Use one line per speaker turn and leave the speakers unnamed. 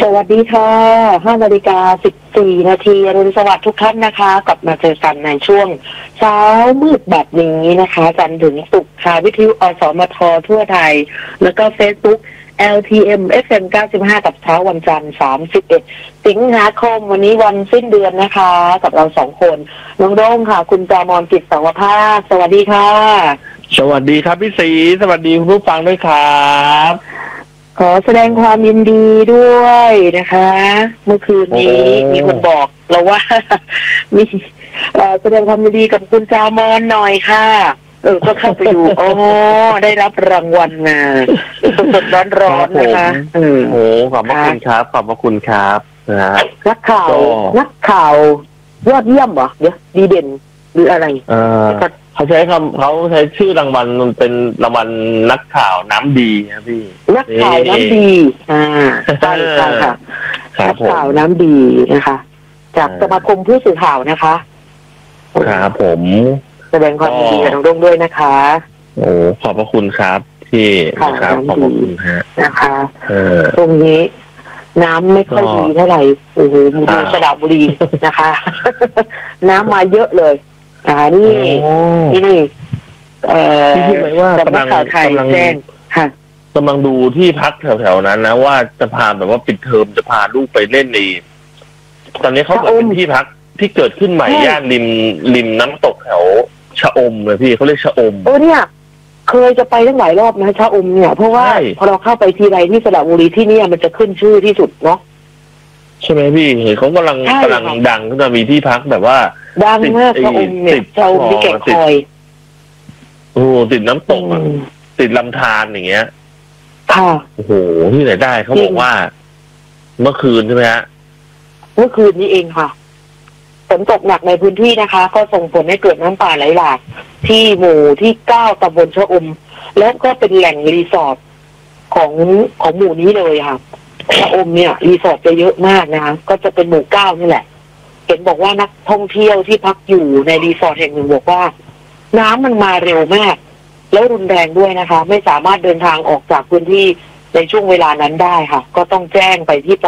สวัสดีค่ะ5:14 นาทีอรุณสวัสดิ์ทุกท่านนะคะกลับมาเจอกันในช่วงเช้ามืดแบบนี้นะคะจันทร์ถึงศุกร์ค่ะวิทยุอสมททั่วไทยแล้วก็ Facebook LTM FM 95กับเช้าวันจันทร์31สิงหาคมวันนี้วันสิ้นเดือนนะคะกับเรา2 คนน้องโด้งค่ะคุณจามรกิจสาวภาคสวัสดีค่ะ
สวัสดีครับพี่ศรีสวัสดีคุณผู้ฟังด้วยครับ
ขอแสดงความยินดีด้วยนะคะ เมื่อคืนนี้มีคนบอกเราว่า มีแสดงความยินดีกับคุณจามอนหน่อยค่ะก็เข้าไปดูอ๋อได้รับรางวัลมาสดๆร้อนๆนะคะ
โอ้ขอบพระคุณครับขอบพระคุณครับ
นักข่าวยอดเยี่ยมเหรอเดี๋ยวดีเด่นหรืออะไร
เขาใช้ชื่อรางวัลมันเป็นรางวัลนักข่าวน้ำดีครับพี่
นักข่าวน้ำดีใช่ค่ะนักข่าวน้ำดีนะคะจากสมาคมผู้สื่อข่าวนะคะ
ครับผม
แสดงความยินดีกับน้องรุ่งด้วยนะคะ
โอ้ขอบพระคุณครับที่ครับขอบพระคุณฮะ
นะคะตรงนี้น้ำไม่ค่อยดีเท่าไหร่โอ้โหดูสระบุรีนะคะน้ำมาเยอะเลยนี่
ที่ไหมว่ากำลังดูที่พักแถวๆนั้นนะว่าจะพาแบบว่าปิดเทอมจะพาลูกไปเล่นในตอนนี้เขาเป็นที่พักที่เกิดขึ้นใหม่ย่านริมน้ำตกแถวชะอมเลยพี่เขาเรียกชะอม
เนี่ยเคยจะไปตั้งหลายรอบนะชะอมเนี่ยเพราะว่าพอเราเข้าไปทีไรที่สระบุรีที่นี่มันจะขึ้นชื่อที่สุดเนาะ
ใช่ไหมพี่เห็นเขากำลังดังก็จะมีที่พักแบบว่า
ดังมากชะอมเนี่ยชะอมที่แก่คอย
โอ้ติดน้ำตกติดลำธารอย่างเงี้ย
ค่ะ
โอ้โหที่ไหนได้เขาบอกว่าเมื่อคืนใช่ไหมฮะ
เมื่อคืนนี้เองค่ะฝนตกหนักในพื้นที่นะคะก็ส่งผลให้เกิดน้ำป่าไหลหลากที่หมู่ที่9ตำบลชะอมแล้วก็เป็นแหล่งรีสอร์ทของหมู่นี้เลยค่ะชะอมเนี่ยรีสอร์ทจะเยอะมากนะคะก็จะเป็นหมู่9นี่แหละเห็นบอกว่านักท่องเที่ยวที่พักอยู่ในรีสอร์ทแห่งหนึ่งบอกว่าน้ำมันมาเร็วมากแล้วรุนแรงด้วยนะคะไม่สามารถเดินทางออกจากพื้นที่ในช่วงเวลานั้นได้ค่ะก็ต้องแจ้งไปที่ป